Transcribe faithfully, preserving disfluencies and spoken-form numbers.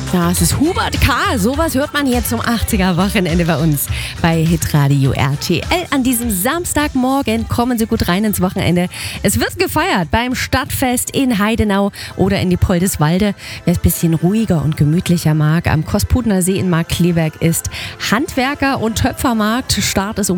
Ja, es ist Hubert K. Sowas hört man hier zum achtziger-Wochenende bei uns bei Hitradio R T L. An diesem Samstagmorgen kommen Sie gut rein ins Wochenende. Es wird gefeiert beim Stadtfest in Heidenau oder in die Poldeswalde. Wer es ein bisschen ruhiger und gemütlicher mag, am Kosputner See in Markkleeberg ist Handwerker- und Töpfermarkt. Start ist um